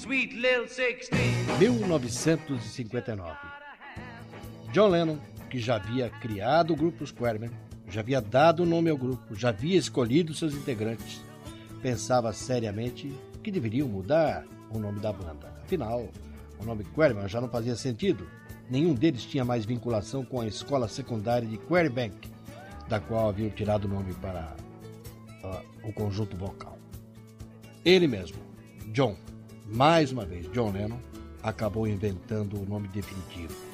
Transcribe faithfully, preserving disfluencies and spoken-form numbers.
mil novecentos e cinquenta e nove. John Lennon, que já havia criado o grupo Quarrymen, já havia dado o nome ao grupo, já havia escolhido seus integrantes, pensava seriamente que deveriam mudar o nome da banda. Afinal, o nome Quarrymen já não fazia sentido. Nenhum deles tinha mais vinculação com a escola secundária de Quarrybank, da qual haviam tirado o nome para uh, o conjunto vocal. Ele mesmo, John, mais uma vez John Lennon, acabou inventando o nome definitivo.